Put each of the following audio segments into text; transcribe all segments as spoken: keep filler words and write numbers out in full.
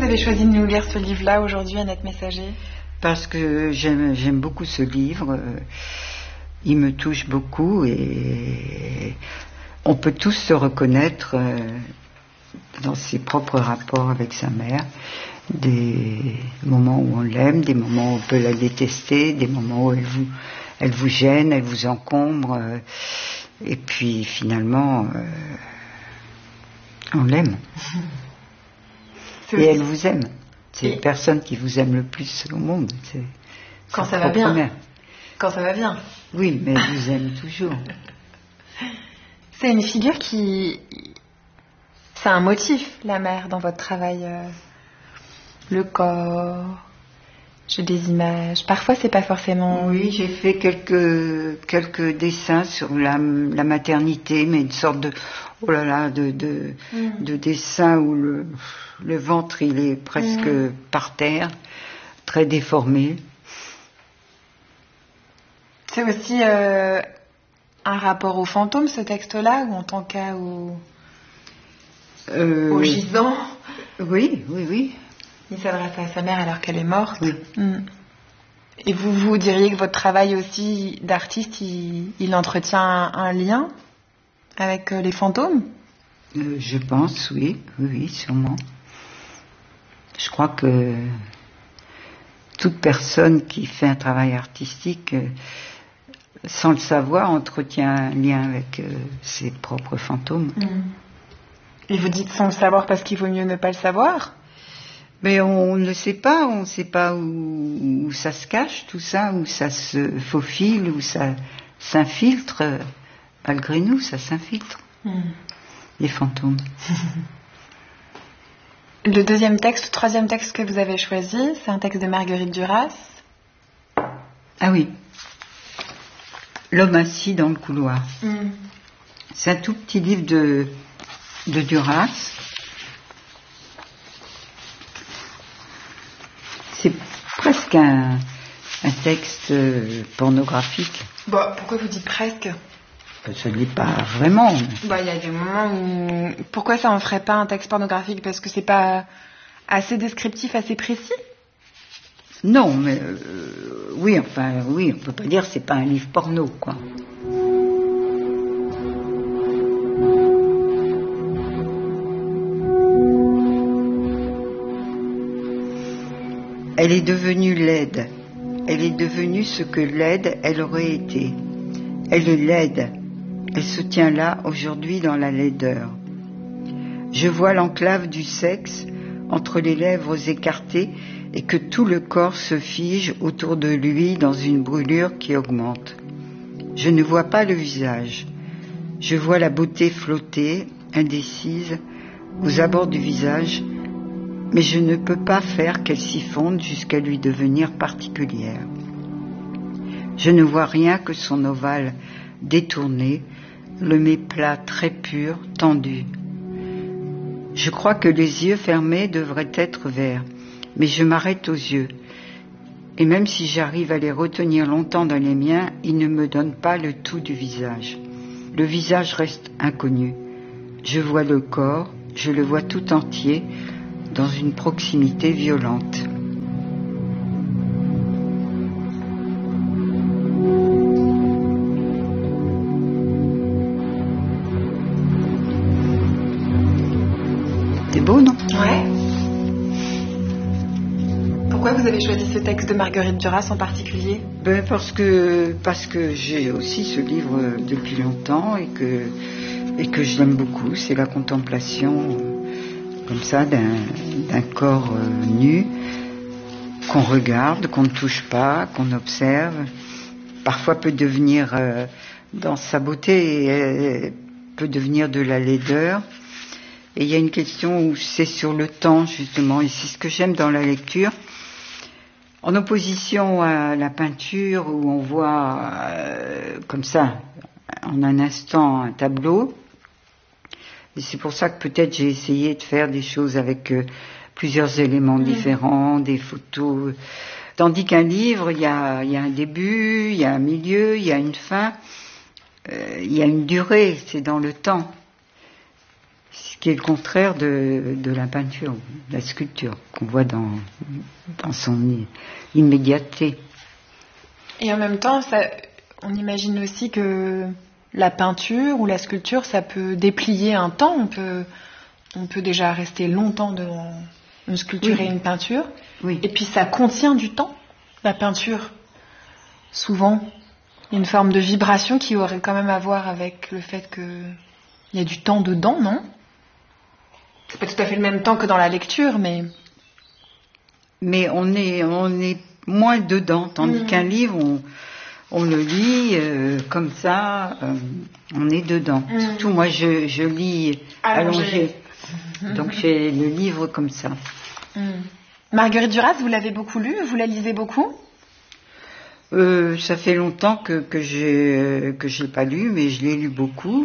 avez choisi de nous lire ce livre-là aujourd'hui, Annette Messager? Parce que j'aime, j'aime beaucoup ce livre. Il me touche beaucoup et on peut tous se reconnaître dans ses propres rapports avec sa mère. Des moments où on l'aime, des moments où on peut la détester, des moments où elle vous, elle vous gêne, elle vous encombre. Et puis finalement, euh, on l'aime. Et elle vous aime. C'est et... la personne qui vous aime le plus au monde. C'est quand ça va bien. Mère. Quand ça va bien. Oui, mais elle vous aime toujours. C'est une figure qui... C'est un motif, la mère, dans votre travail. Euh... Le corps, j'ai des images. Parfois, c'est pas forcément... Oui, j'ai fait quelques, quelques dessins sur la, la maternité, mais une sorte de... Oh là là, de, de, mm. de dessin où le, le ventre, il est presque mm. par terre, très déformé. C'est aussi euh, un rapport au fantôme, ce texte-là, ou en tant qu'à au, euh, au gisant? Oui, oui, oui. Il s'adresse à sa mère alors qu'elle est morte. Oui. Mm. Et vous, vous diriez que votre travail aussi d'artiste, il, il entretient un, un lien avec les fantômes? euh, Je pense, oui, oui, oui, sûrement. Je crois que toute personne qui fait un travail artistique, euh, sans le savoir, entretient un lien avec euh, ses propres fantômes. Mm. Et vous dites sans le savoir parce qu'il vaut mieux ne pas le savoir? Mais on ne sait pas, on ne sait pas où, où ça se cache, tout ça, où ça se faufile, où ça s'infiltre. Malgré nous, ça s'infiltre, mm. les fantômes. Le deuxième texte, le troisième texte que vous avez choisi, c'est un texte de Marguerite Duras. Ah oui. L'homme assis dans le couloir. Mm. C'est un tout petit livre de, de Duras. C'est presque un, un texte pornographique. Bon, pourquoi vous dites presque? Ça ne l'est pas vraiment. Bah, il y a des moments où... Pourquoi ça en ferait pas un texte pornographique? Parce que c'est pas assez descriptif, assez précis? Non, mais... Euh, oui, enfin, oui, on peut pas dire que c'est pas un livre porno, quoi. Elle est devenue laide. Elle est devenue ce que laide elle aurait été. Elle est laide. Elle se tient là, aujourd'hui, dans la laideur. Je vois l'enclave du sexe entre les lèvres écartées et que tout le corps se fige autour de lui dans une brûlure qui augmente. Je ne vois pas le visage. Je vois la beauté flotter, indécise, aux abords du visage, mais je ne peux pas faire qu'elle s'y fonde jusqu'à lui devenir particulière. Je ne vois rien que son ovale détourné, le méplat très pur, tendu. Je crois que les yeux fermés devraient être verts, mais je m'arrête aux yeux. Et même si j'arrive à les retenir longtemps dans les miens, ils ne me donnent pas le tout du visage. Le visage reste inconnu. Je vois le corps, je le vois tout entier, dans une proximité violente. C'est beau, non? Ouais. Pourquoi vous avez choisi ce texte de Marguerite Duras en particulier? Ben parce que parce que j'ai aussi ce livre depuis longtemps et que et que je l'aime beaucoup. C'est la contemplation comme ça d'un, d'un corps euh, nu qu'on regarde, qu'on ne touche pas, qu'on observe. Parfois peut devenir euh, dans sa beauté, euh, peut devenir de la laideur. Et il y a une question où c'est sur le temps justement, et c'est ce que j'aime dans la lecture. En opposition à la peinture où on voit euh, comme ça, en un instant, un tableau. Et c'est pour ça que peut-être j'ai essayé de faire des choses avec euh, plusieurs éléments mmh. différents, des photos. Tandis qu'un livre, il y a, il y a un début, il y a un milieu, il y a une fin, euh, il y a une durée, c'est dans le temps. Ce qui est le contraire de, de la peinture, de la sculpture, qu'on voit dans, dans son immédiateté. Et en même temps, ça, on imagine aussi que la peinture ou la sculpture, ça peut déplier un temps. On peut, on peut déjà rester longtemps devant une sculpture oui. et une peinture. Oui. Et puis ça contient du temps, la peinture. Souvent, il y a une forme de vibration qui aurait quand même à voir avec le fait qu'il y a du temps dedans, non ? C'est pas tout à fait le même temps que dans la lecture, mais... Mais on est, on est moins dedans, tandis mmh. qu'un livre, on, on le lit euh, comme ça, euh, on est dedans. Mmh. Surtout moi, je, je lis allongé. allongé. Mmh. Donc j'ai le livre comme ça. Mmh. Marguerite Duras, vous l'avez beaucoup lu ? Vous la lisez beaucoup ? euh, Ça fait longtemps que, que je que je l'ai pas lu, mais je l'ai lu beaucoup.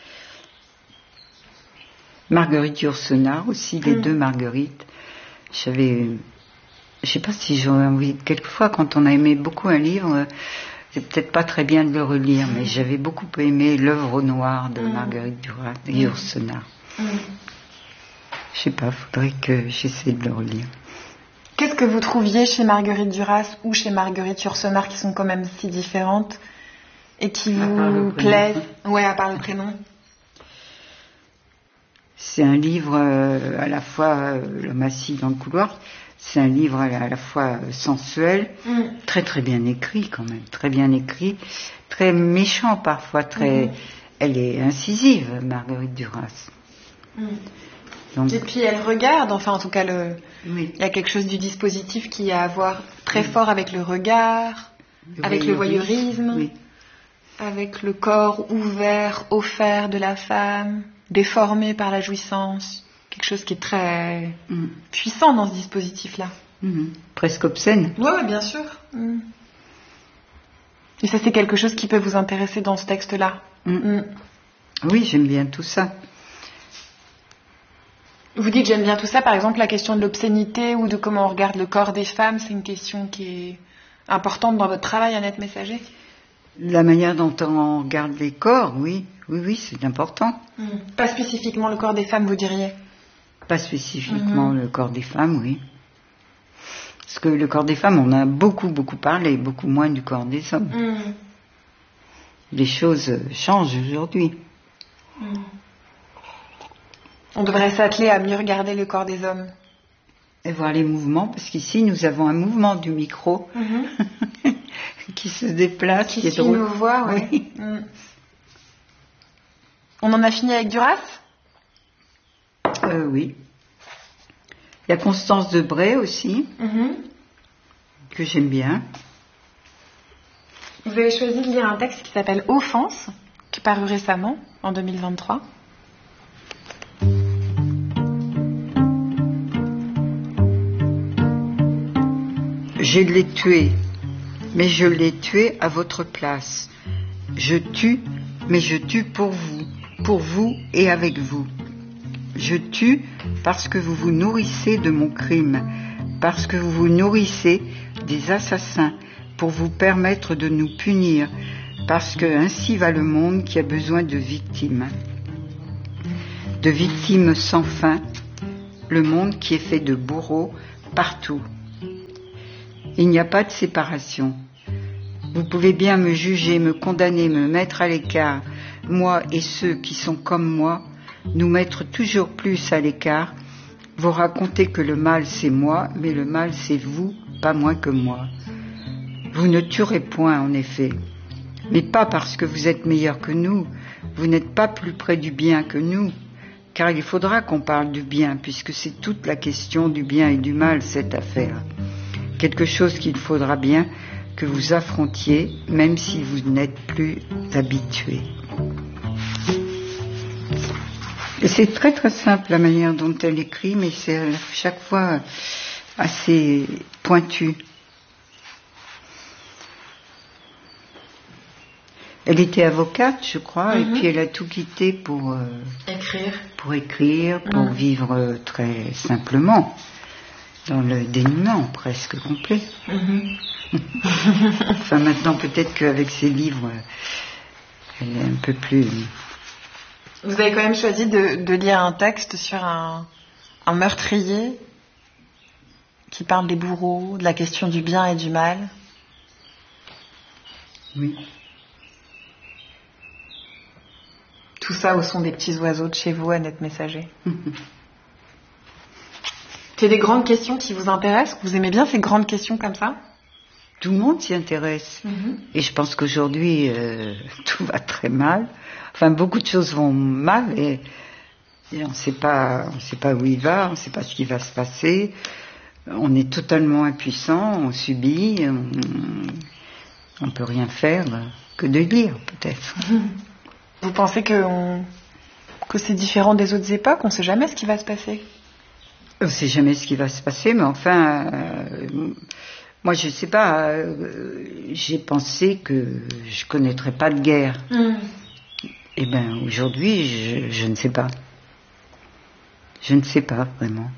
Marguerite Yourcenar aussi, les mmh. deux Marguerites. J'avais, je sais pas si j'aurais envie, quelquefois quand on a aimé beaucoup un livre, c'est peut-être pas très bien de le relire, mmh. mais j'avais beaucoup aimé l'œuvre au noir de mmh. Marguerite Duras et mmh. Yourcenar. Mmh. Je sais pas, faudrait que j'essaie de le relire. Qu'est-ce que vous trouviez chez Marguerite Duras ou chez Marguerite Yourcenar qui sont quand même si différentes et qui vous plaisent ? Ouais, à part le prénom. C'est un livre euh, à la fois, euh, L'homme assis dans le couloir, c'est un livre à la, à la fois sensuel, mmh. très très bien écrit quand même, très bien écrit, très méchant parfois, très... Mmh. Elle est incisive, Marguerite Duras. Mmh. Donc... Et puis elle regarde, enfin en tout cas, le... oui. il y a quelque chose du dispositif qui a à voir très oui. fort avec le regard, le avec voyeurisme. le voyeurisme, oui. avec le corps ouvert, offert de la femme, déformé par la jouissance, quelque chose qui est très mmh. puissant dans ce dispositif-là. Mmh. Presque obscène. Oui, ouais, bien sûr. Mmh. Et ça, c'est quelque chose qui peut vous intéresser dans ce texte-là. Mmh. Mmh. Oui, j'aime bien tout ça. Vous dites j'aime bien tout ça, par exemple, la question de l'obscénité ou de comment on regarde le corps des femmes, c'est une question qui est importante dans votre travail, Annette Messager ? La manière dont on regarde les corps, oui. Oui, oui, c'est important. Mmh. Pas spécifiquement le corps des femmes, vous diriez ? Pas spécifiquement mmh. le corps des femmes, oui. Parce que le corps des femmes, on a beaucoup, beaucoup parlé, beaucoup moins du corps des hommes. Mmh. Les choses changent aujourd'hui. Mmh. On devrait s'atteler à mieux regarder le corps des hommes. Et voir les mouvements, parce qu'ici, nous avons un mouvement du micro mmh. qui se déplace, qui, qui est suit drôle. Nos voix, ouais. Oui. Mmh. On en a fini avec Duras ? euh, Oui. Il y a Constance Debray aussi, mm-hmm. que j'aime bien. Vous avez choisi de lire un texte qui s'appelle « Offense », qui est paru récemment, en deux mille vingt-trois. Je l'ai tué, mais je l'ai tué à votre place. Je tue, mais je tue pour vous. Pour vous et avec vous. Je tue parce que vous vous nourrissez de mon crime, parce que vous vous nourrissez des assassins pour vous permettre de nous punir, parce que ainsi va le monde qui a besoin de victimes. De victimes sans fin, le monde qui est fait de bourreaux partout. Il n'y a pas de séparation. Vous pouvez bien me juger, me condamner, me mettre à l'écart, moi et ceux qui sont comme moi, nous mettre toujours plus à l'écart, vous raconter que le mal c'est moi, mais le mal c'est vous, pas moins que moi. Vous ne tuerez point en effet, mais pas parce que vous êtes meilleur que nous, vous n'êtes pas plus près du bien que nous, car il faudra qu'on parle du bien, puisque c'est toute la question du bien et du mal cette affaire. Quelque chose qu'il faudra bien que vous affrontiez, même si vous n'êtes plus habitués. Et c'est très très simple la manière dont elle écrit, mais c'est à chaque fois assez pointu. Elle était avocate, je crois, mm-hmm. et puis elle a tout quitté pour euh, écrire, pour écrire, pour mm. vivre euh, très simplement, dans le dénuement presque complet. Mm-hmm. Enfin, maintenant, peut-être qu'avec ses livres, elle est un peu plus Vous avez quand même choisi de, de lire un texte sur un, un meurtrier qui parle des bourreaux, de la question du bien et du mal. Oui. Tout ça au son des petits oiseaux de chez vous, Annette Messager. C'est des grandes questions qui vous intéressent? Vous aimez bien ces grandes questions comme ça? Tout le monde s'y intéresse. Mm-hmm. Et je pense qu'aujourd'hui, euh, tout va très mal. Enfin, beaucoup de choses vont mal et, et on ne sait pas, on sait pas où il va, on ne sait pas ce qui va se passer. On est totalement impuissant, on subit, on ne peut rien faire que de lire, peut-être. Vous pensez que, on, que c'est différent des autres époques? On ne sait jamais ce qui va se passer? On ne sait jamais ce qui va se passer, mais enfin... Euh, Moi, je ne sais pas, euh, j'ai pensé que je ne connaîtrais pas de guerre. Mm. Eh bien, aujourd'hui, je, je ne sais pas. Je ne sais pas, vraiment.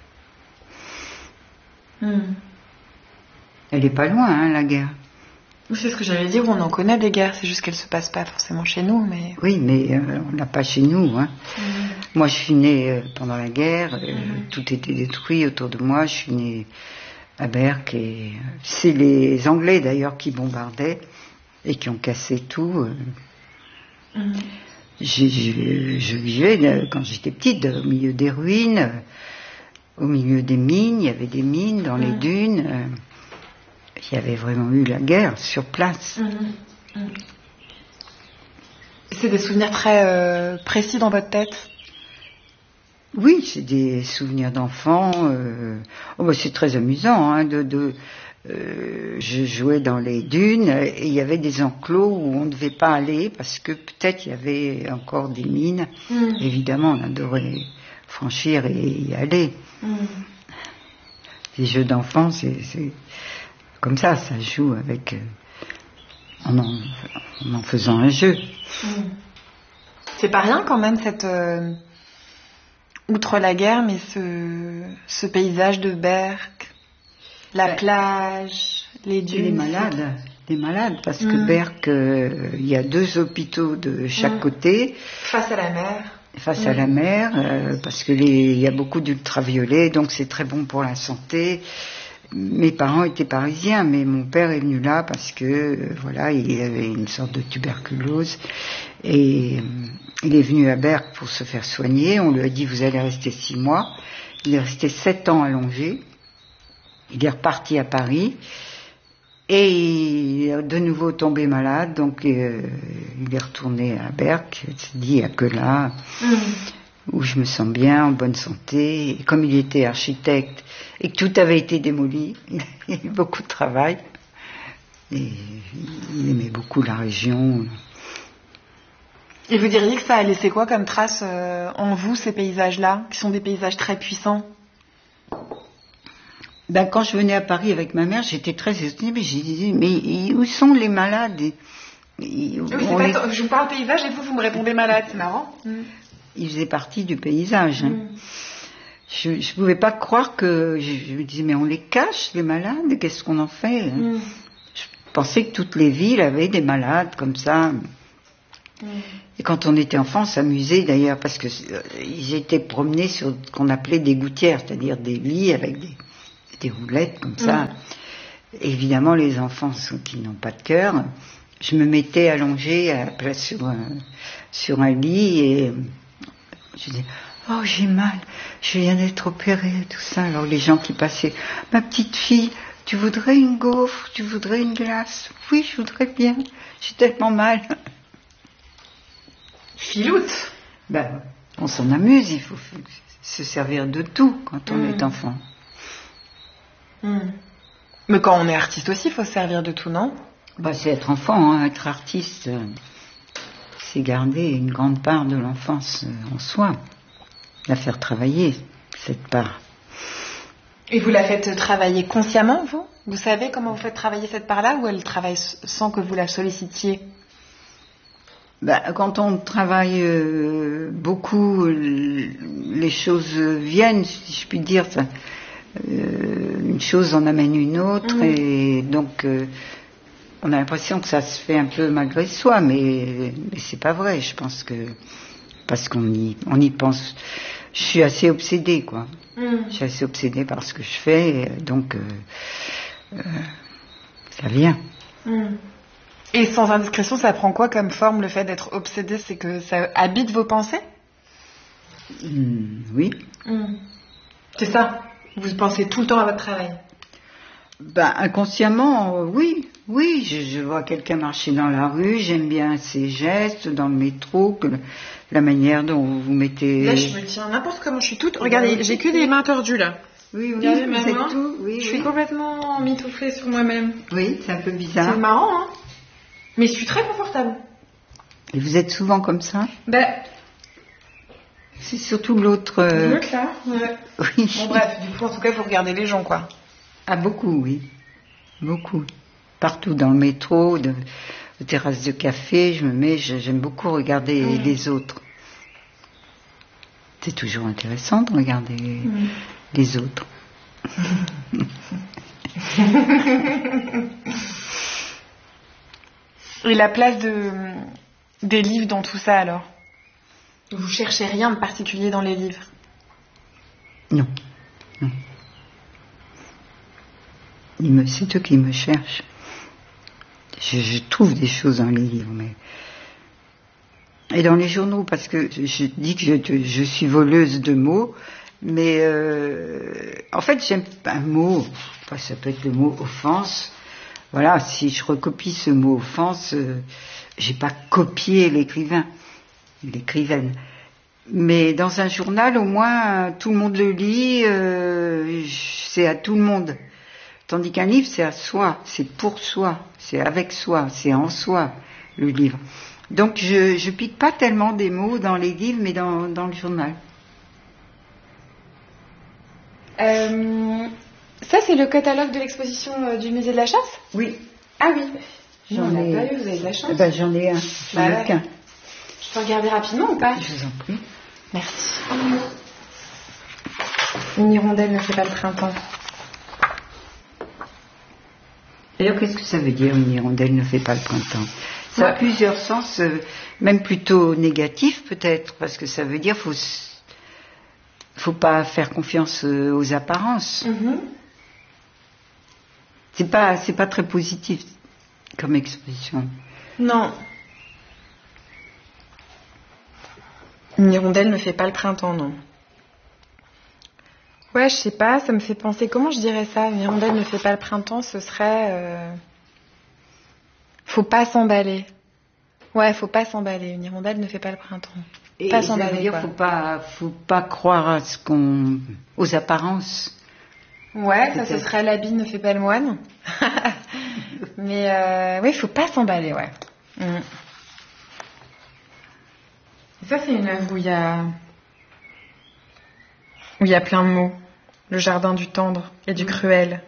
Mm. Elle n'est pas loin, hein, la guerre. C'est ce que j'allais dire, on en connaît des guerres, c'est juste qu'elles ne se passent pas forcément chez nous. Mais... Oui, mais euh, on ne l'a pas chez nous. Hein. Mm. Moi, je suis née euh, pendant la guerre, euh, mm. tout était détruit autour de moi, je suis née... à Berck, et c'est les Anglais d'ailleurs qui bombardaient et qui ont cassé tout. Mmh. J'ai, je, je vivais quand j'étais petite au milieu des ruines, au milieu des mines, il y avait des mines dans mmh. les dunes. Il y avait vraiment eu la guerre sur place. Mmh. Mmh. C'est des souvenirs très euh, précis dans votre tête? Oui, c'est des souvenirs d'enfants. Euh... Oh, bah, c'est très amusant. Hein, de, de, euh, je jouais dans les dunes et il y avait des enclos où on ne devait pas aller parce que peut-être il y avait encore des mines. Mm. Évidemment, on adorait franchir et y aller. Mm. Les jeux d'enfants, c'est, c'est comme ça, ça joue avec euh, en, en, en faisant un jeu. Mm. C'est pas rien quand même cette. Euh... Outre la guerre, mais ce, ce paysage de Berck, la ben, plage, les dunes... Les malades, les malades, parce mmh. que Berck, euh, il y a deux hôpitaux de chaque mmh. côté. Face à la mer. Face mmh. à la mer, euh, parce que les, il y a beaucoup d'ultraviolets, donc c'est très bon pour la santé. Mes parents étaient parisiens, mais mon père est venu là parce que, euh, voilà, il avait une sorte de tuberculose. Et euh, il est venu à Berck pour se faire soigner. On lui a dit, vous allez rester six mois. Il est resté sept ans allongé. Il est reparti à Paris. Et il est de nouveau tombé malade. Donc, euh, il est retourné à Berck. Il s'est dit, il n'y a que là mmh. où je me sens bien, en bonne santé. Et comme il était architecte et que tout avait été démoli, il a eu beaucoup de travail. Et il aimait beaucoup la région. Et vous diriez que ça a laissé quoi comme trace euh, en vous, ces paysages-là, qui sont des paysages très puissants? Ben, quand je venais à Paris avec ma mère, j'étais très étonnée, mais je disais, mais où sont les malades? et, et, oui, c'est pas les... t- Je vous parle paysage et vous, vous me répondez malade, c'est marrant. Mm. Ils faisaient partie du paysage. Hein. Mm. Je ne pouvais pas croire que... Je, je me disais, mais on les cache, les malades, qu'est-ce qu'on en fait? Mm. Je pensais que toutes les villes avaient des malades comme ça. Mm. Et quand on était enfant, on s'amusait d'ailleurs, parce que euh, ils étaient promenés sur ce qu'on appelait des gouttières, c'est-à-dire des lits avec des, des roulettes comme ça. Mm. Évidemment, les enfants sont, qui n'ont pas de cœur, je me mettais allongée à la place sur un, sur un lit et je disais, oh j'ai mal, je viens d'être opérée, tout ça. Alors les gens qui passaient, ma petite fille, tu voudrais une gaufre, tu voudrais une glace? Oui, je voudrais bien, j'ai tellement mal. Filoute. Ben, on s'en amuse, il faut se servir de tout quand on mmh. est enfant. Mmh. Mais quand on est artiste aussi, il faut se servir de tout, non? Ben, c'est être enfant, hein. Être artiste, c'est garder une grande part de l'enfance en soi, la faire travailler, cette part. Et vous la faites travailler consciemment, vous? Vous savez comment vous faites travailler cette part-là, ou elle travaille sans que vous la sollicitiez? Ben, quand on travaille euh, beaucoup, les choses viennent, si je puis dire. Ça, euh, une chose en amène une autre, mmh. et donc euh, on a l'impression que ça se fait un peu malgré soi, mais, mais c'est pas vrai. Je pense que parce qu'on y, on y pense. Je suis assez obsédée, quoi. Mm. Je suis assez obsédée par ce que je fais, donc euh, euh, ça vient. Mm. Et sans indiscrétion, ça prend quoi comme forme, le fait d'être obsédé? C'est que ça habite vos pensées? Mm, oui. Mm. C'est ça? Vous pensez tout le temps à votre travail? Ben, inconsciemment, euh, oui. Oui, je, je vois quelqu'un marcher dans la rue, j'aime bien ses gestes dans le métro, que le- la manière dont vous mettez... Là, je me tiens n'importe comment, je suis toute... Regardez, j'ai que des mains tordues, là. Oui, oui, Regardez vous ma êtes main. tout, oui, Je oui. suis complètement mitouflée sur moi-même. Oui, c'est un peu C'est bizarre. marrant, hein? Mais je suis très confortable. Et vous êtes souvent comme ça? Ben, C'est surtout l'autre... euh, l'autre, là, ouais. Oui. Bon, bref, du coup, en tout cas, il faut regarder les gens, quoi. Ah, beaucoup, oui. Beaucoup. Partout dans le métro, de, aux terrasses de café, je me mets, je- j'aime beaucoup regarder Mm. les autres. C'est toujours intéressant de regarder Mm. les autres. Et la place de, des livres dans tout ça, alors? Vous cherchez rien de particulier dans les livres? Non. Non. Ils me- C'est eux qui me cherchent. Je, je trouve des choses dans les livres, mais... Et dans les journaux, parce que je dis que je, je suis voleuse de mots, mais euh, en fait, j'aime pas un mot, enfin, ça peut être le mot offense. Voilà, si je recopie ce mot offense, euh, j'ai pas copié l'écrivain, l'écrivaine. Mais dans un journal, au moins, tout le monde le lit, euh, c'est à tout le monde. Tandis qu'un livre, c'est à soi, c'est pour soi, c'est avec soi, c'est en soi, le livre. Donc je je pique pas tellement des mots dans les livres, mais dans, dans le journal. Euh, ça, c'est le catalogue de l'exposition euh, du musée de la Chasse? Oui. Ah oui. J'en Non, on ai- l'a pas eu, vous avez de la chance. Eh ben, j'en ai un, j'en Bah ai ouais. qu'un. Je peux regarder rapidement ou pas? Je vous en prie. Merci. Une hirondelle ne fait pas le printemps. D'ailleurs, qu'est-ce que ça veut dire, une hirondelle ne fait pas le printemps? Ça a Ouais. plusieurs sens, euh, même plutôt négatifs peut-être, parce que ça veut dire faut s- faut pas faire confiance euh, aux apparences. Mhm. C'est pas c'est pas très positif comme expression. Non. Une hirondelle ne fait pas le printemps, non. Ouais, je sais pas, ça me fait penser... Comment je dirais ça? Une hirondelle ne fait pas le printemps, ce serait... euh, Faut pas s'emballer. Ouais, faut pas s'emballer. Une hirondelle ne fait pas le printemps. Et Pas ça veut s'emballer, dire quoi. faut pas faut pas croire à ce qu'on aux apparences. Ouais, ça ce Peut-être. serait l'habit ne fait pas le moine. Mais euh, oui, faut pas s'emballer, ouais. Mm. Et ça, c'est une œuvre où il y a où il y a plein de mots. Le jardin du tendre et du cruel.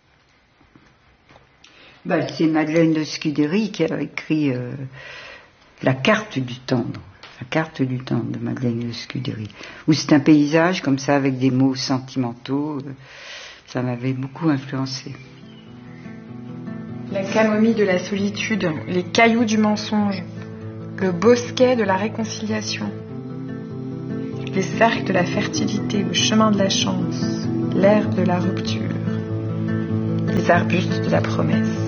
Bah, c'est Madeleine de Scudéry qui a écrit euh, la carte du tendre. La carte du tendre de Madeleine de Scudéry. Où c'est un paysage comme ça avec des mots sentimentaux. euh, Ça m'avait beaucoup influencé. La camomille de la solitude, les cailloux du mensonge, le bosquet de la réconciliation, les cercles de la fertilité, le chemin de la chance, l'herbe de la rupture, les arbustes de la promesse.